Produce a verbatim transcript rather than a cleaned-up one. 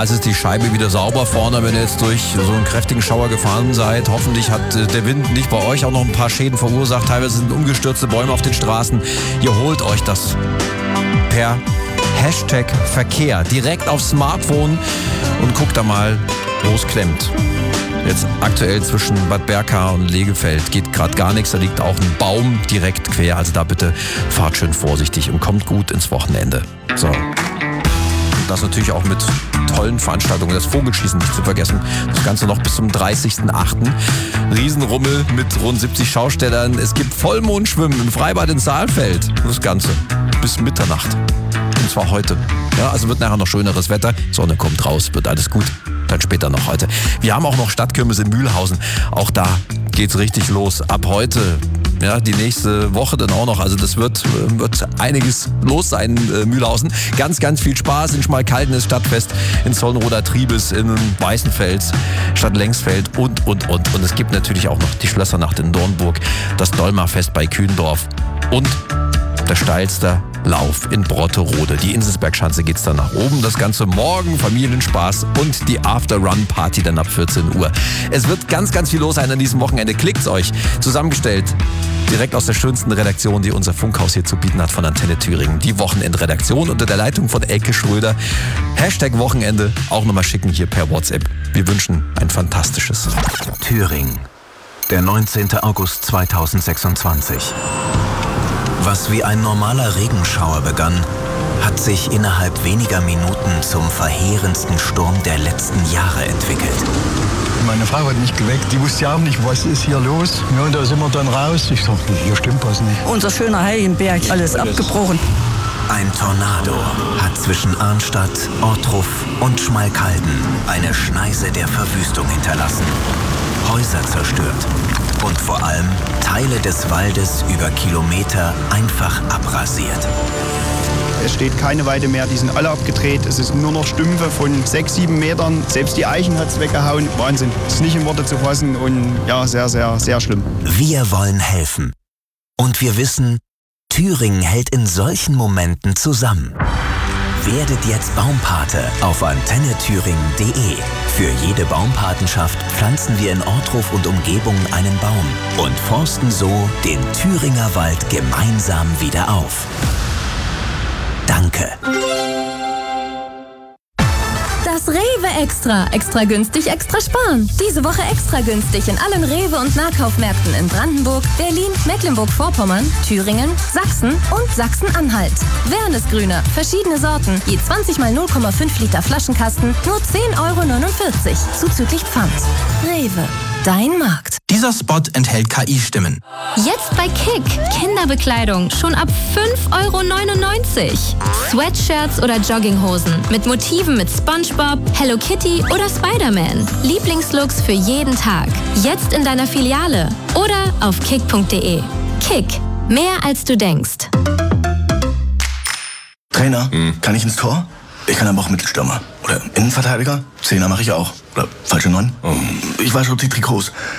Normalerweise ist die Scheibe wieder sauber vorne, wenn ihr jetzt durch so einen kräftigen Schauer gefahren seid. Hoffentlich hat der Wind nicht bei euch auch noch ein paar Schäden verursacht. Teilweise sind umgestürzte Bäume auf den Straßen. Ihr holt euch das per Hashtag Verkehr direkt aufs Smartphone und guckt da mal, wo es klemmt. Jetzt aktuell zwischen Bad Berka und Lehgefeld geht gerade gar nichts. Da liegt auch ein Baum direkt quer. Also da bitte fahrt schön vorsichtig und kommt gut ins Wochenende. So. Das natürlich auch mit tollen Veranstaltungen. Das Vogelschießen nicht zu vergessen. Das Ganze noch bis zum dreißigsten achten Riesenrummel mit rund siebzig Schaustellern. Es gibt Vollmondschwimmen im Freibad in Saalfeld. Das Ganze bis Mitternacht. Und zwar heute. Ja, also wird nachher noch schöneres Wetter. Sonne kommt raus, wird alles gut. Dann später noch heute. Wir haben auch noch Stadtkirmes in Mühlhausen. Auch da geht's richtig los. Ab heute, ja, die nächste Woche dann auch noch. Also das wird, wird einiges los sein in Mühlhausen. Ganz, ganz viel Spaß. In Schmalkalden ist Stadtfest, in Sollenroder Triebes, in Weißenfels, Stadt Lengsfeld und, und, und. Und es gibt natürlich auch noch die Schlössernacht in Dornburg, das Dolmarfest bei Kühendorf und der steilste Lauf in Brotterode. Die Inselsbergschanze geht's dann nach oben. Das Ganze morgen, Familienspaß und die After-Run-Party dann ab vierzehn Uhr. Es wird ganz, ganz viel los sein an diesem Wochenende. Klickt's euch. Zusammengestellt direkt aus der schönsten Redaktion, die unser Funkhaus hier zu bieten hat, von Antenne Thüringen. Die Wochenendredaktion unter der Leitung von Elke Schröder. Hashtag Wochenende auch nochmal schicken hier per WhatsApp. Wir wünschen ein fantastisches Thüringen, der neunzehnten August zweitausendsechsundzwanzig. Was wie ein normaler Regenschauer begann, hat sich innerhalb weniger Minuten zum verheerendsten Sturm der letzten Jahre entwickelt. Meine Frau hat mich geweckt, die wusste ja auch nicht, was ist hier los. Ja, und da sind wir dann raus. Ich dachte, hier stimmt was nicht. Unser schöner Heiligenberg, alles abgebrochen. Ein Tornado hat zwischen Arnstadt, Ortruf und Schmalkalden eine Schneise der Verwüstung hinterlassen. Häuser zerstört und vor allem Teile des Waldes über Kilometer einfach abrasiert. Es steht keine Weide mehr, die sind alle abgedreht. Es ist nur noch Stümpfe von sechs, sieben Metern. Selbst die Eichen hat es weggehauen. Wahnsinn. Das ist nicht in Worte zu fassen und ja, sehr, sehr, sehr schlimm. Wir wollen helfen. Und wir wissen, Thüringen hält in solchen Momenten zusammen. Werdet jetzt Baumpate auf antenne thüringen punkt de. Für jede Baumpatenschaft pflanzen wir in Ortruf und Umgebung einen Baum und forsten so den Thüringer Wald gemeinsam wieder auf. Danke. Das Rewe Extra. Extra günstig, extra sparen. Diese Woche extra günstig in allen Rewe- und Nahkaufmärkten in Brandenburg, Berlin, Mecklenburg-Vorpommern, Thüringen, Sachsen und Sachsen-Anhalt. Wernesgrüner, verschiedene Sorten, je zwanzig mal null Komma fünf Liter Flaschenkasten, nur zehn Euro neunundvierzig, zuzüglich Pfand. Rewe, dein Markt. Dieser Spot enthält K I-Stimmen. Jetzt bei Kick. Kinderbekleidung schon ab fünf Euro neunundneunzig. Sweatshirts oder Jogginghosen mit Motiven mit SpongeBob, Hello Kitty oder Spider-Man. Lieblingslooks für jeden Tag. Jetzt in deiner Filiale oder auf kick punkt de. Kick. Mehr als du denkst. Trainer, hm. kann ich ins Tor? Ich kann aber auch Mittelstürmer. Oder Innenverteidiger. Zehner mache ich auch. Oder falsche Neun. Oh. Ich wasche die Trikots.